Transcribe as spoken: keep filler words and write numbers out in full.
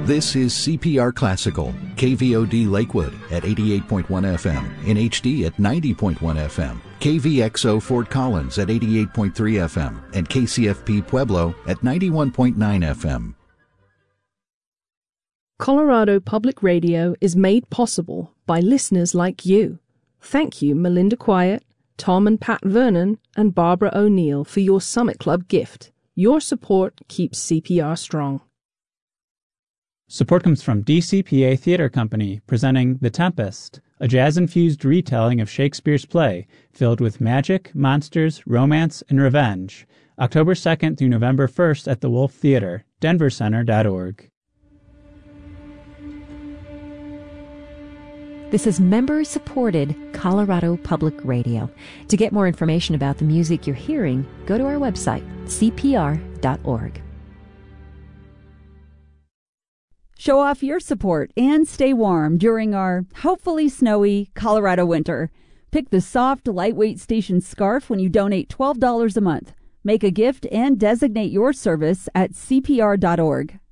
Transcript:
This is C P R Classical, K V O D Lakewood at eighty-eight point one F M, in H D at ninety point one F M, K V X O Fort Collins at eighty-eight point three F M, and K C F P Pueblo at ninety-one point nine F M. Colorado Public Radio is made possible by listeners like you. Thank you, Melinda Quiet, Tom and Pat Vernon, and Barbara O'Neill for your Summit Club gift. Your support keeps C P R strong. Support comes from D C P A Theater Company, presenting The Tempest, a jazz-infused retelling of Shakespeare's play filled with magic, monsters, romance, and revenge. October second through November first at the Wolf Theater, denver center dot org. This is member-supported Colorado Public Radio. To get more information about the music you're hearing, go to our website, C P R dot org. Show off your support and stay warm during our hopefully snowy Colorado winter. Pick the soft, lightweight station scarf when you donate twelve dollars a month. Make a gift and designate your service at C P R dot org.